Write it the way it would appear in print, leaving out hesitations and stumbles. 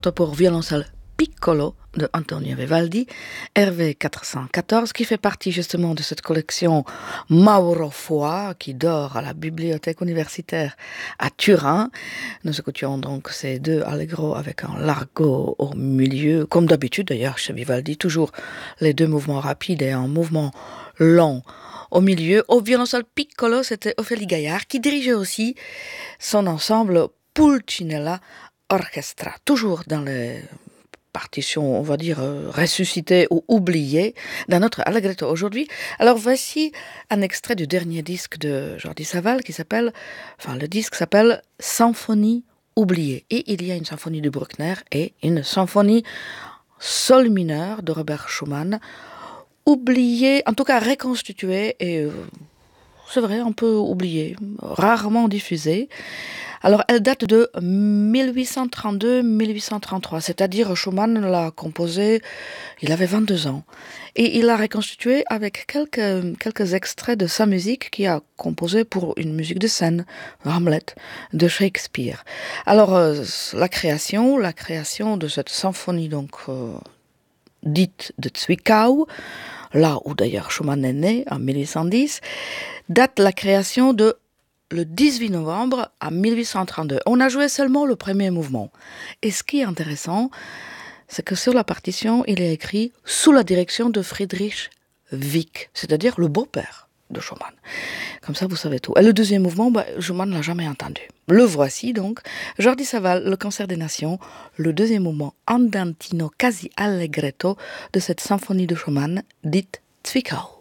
Pour violoncelle piccolo de Antonio Vivaldi, RV 414, qui fait partie justement de cette collection Mauro Foix, qui dort à la bibliothèque universitaire à Turin. Nous écoutions donc ces deux allegro avec un largo au milieu, comme d'habitude d'ailleurs chez Vivaldi, toujours les deux mouvements rapides et un mouvement lent au milieu. Au violoncelle piccolo, c'était Ophélie Gaillard qui dirigeait aussi son ensemble Pulcinella Orchestra, toujours dans les partitions, on va dire, ressuscitées ou oubliées dans notre Allegretto aujourd'hui. Alors voici un extrait du dernier disque de Jordi Savall le disque s'appelle Symphonie oubliée. Et il y a une symphonie de Bruckner et une symphonie sol mineur de Robert Schumann, oubliée, en tout cas reconstituée et c'est vrai, un peu oubliée, rarement diffusée. Alors, elle date de 1832-1833, c'est-à-dire Schumann l'a composée, il avait 22 ans. Et il l'a reconstituée avec quelques extraits de sa musique qu'il a composée pour une musique de scène, Hamlet, de Shakespeare. Alors, la création de cette symphonie, donc, dite de Zwickau, là où d'ailleurs Schumann est né, en 1810, date la création de le 18 novembre à 1832. On a joué seulement le premier mouvement. Et ce qui est intéressant, c'est que sur la partition, il est écrit sous la direction de Friedrich Wieck, c'est-à-dire le beau-père de Schumann. Comme ça, vous savez tout. Et le deuxième mouvement, Schumann ne l'a jamais entendu. Le voici donc, Jordi Savall, le Concert des Nations, le deuxième mouvement andantino quasi allegretto de cette symphonie de Schumann, dite Zwickau.